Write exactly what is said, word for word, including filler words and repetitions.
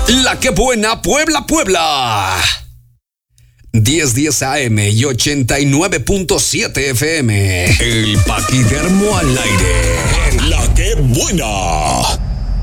La que buena Puebla, Puebla. diez diez A M y ochenta y nueve punto siete F M. El Paquidermo al aire. La que buena.